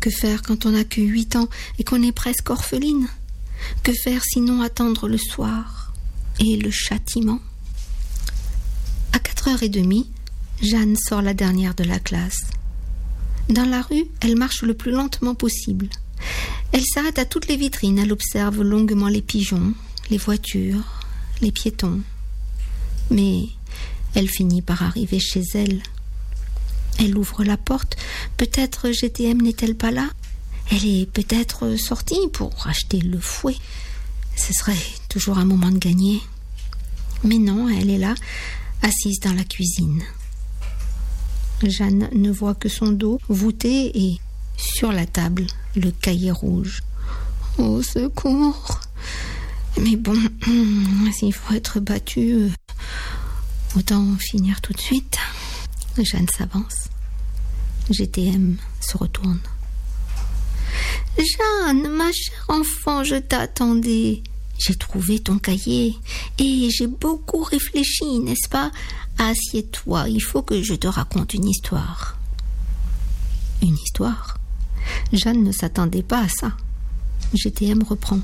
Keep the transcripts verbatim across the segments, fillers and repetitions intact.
Que faire quand on n'a que huit ans et qu'on est presque orpheline? Que faire sinon attendre le soir et le châtiment? À quatre heures trente, Jeanne sort la dernière de la classe. Dans la rue, elle marche le plus lentement possible. Elle s'arrête à toutes les vitrines, elle observe longuement les pigeons, les voitures, les piétons. Mais elle finit par arriver chez elle. Elle ouvre la porte. Peut-être G T M n'est-elle pas là? Elle est peut-être sortie pour acheter le fouet. Ce serait toujours un moment de gagner. Mais non, elle est là, assise dans la cuisine. Jeanne ne voit que son dos voûté et, sur la table, le cahier rouge. Au secours! Mais bon, s'il faut être battu, autant finir tout de suite. Jeanne s'avance. G T M se retourne. Jeanne, ma chère enfant, je t'attendais. J'ai trouvé ton cahier et j'ai beaucoup réfléchi, n'est-ce pas? Assieds-toi, il faut que je te raconte une histoire. Une histoire? Jeanne ne s'attendait pas à ça. G T M reprend.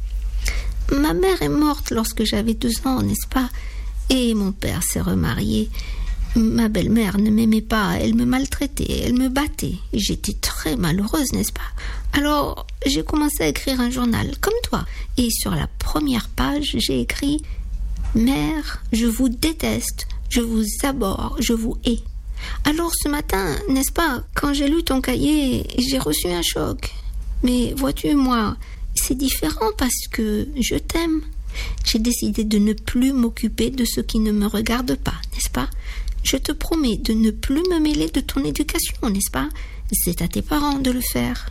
Ma mère est morte lorsque j'avais deux ans, n'est-ce pas? Et mon père s'est remarié. Ma belle-mère ne m'aimait pas, elle me maltraitait, elle me battait. J'étais très malheureuse, n'est-ce pas? Alors, j'ai commencé à écrire un journal, comme toi. Et sur la première page, j'ai écrit « Mère, je vous déteste, je vous abhorre, je vous hais. » Alors ce matin, n'est-ce pas, quand j'ai lu ton cahier, j'ai reçu un choc. Mais vois-tu, moi, c'est différent parce que je t'aime. J'ai décidé de ne plus m'occuper de ce qui ne me regarde pas, n'est-ce pas? Je te promets de ne plus me mêler de ton éducation, n'est-ce pas? C'est à tes parents de le faire.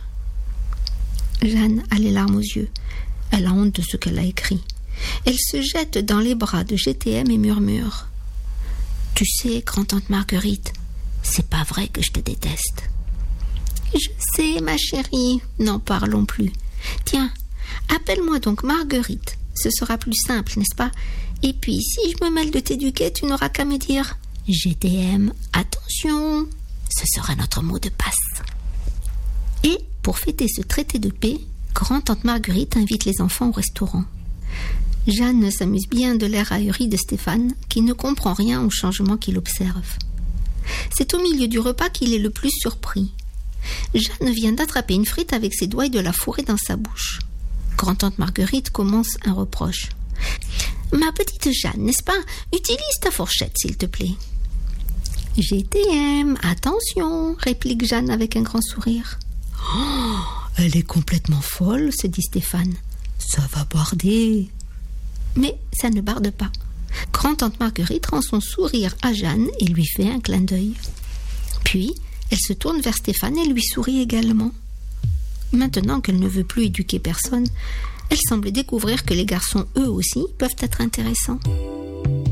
Jeanne a les larmes aux yeux. Elle a honte de ce qu'elle a écrit. Elle se jette dans les bras de G T M et murmure. « Tu sais, grand-tante Marguerite, c'est pas vrai que je te déteste. »« Je sais, ma chérie, n'en parlons plus. Tiens, appelle-moi donc Marguerite. Ce sera plus simple, n'est-ce pas? Et puis, si je me mêle de t'éduquer, tu n'auras qu'à me dire « G T M, attention !» Ce sera notre mot de passe. Et, pour fêter ce traité de paix, grand-tante Marguerite invite les enfants au restaurant. Jeanne s'amuse bien de l'air ahuri de Stéphane, qui ne comprend rien au changement qu'il observe. C'est au milieu du repas qu'il est le plus surpris. Jeanne vient d'attraper une frite avec ses doigts et de la fourrer dans sa bouche. Grand-tante Marguerite commence un reproche. « Ma petite Jeanne, n'est-ce pas? Utilise ta fourchette, s'il te plaît. »« G T M, attention !» réplique Jeanne avec un grand sourire. « Oh, elle est complètement folle, se dit Stéphane. Ça va barder. » Mais ça ne barde pas. Grand-tante Marguerite rend son sourire à Jeanne et lui fait un clin d'œil. Puis, elle se tourne vers Stéphane et lui sourit également. Maintenant qu'elle ne veut plus éduquer personne, elle semble découvrir que les garçons, eux aussi, peuvent être intéressants.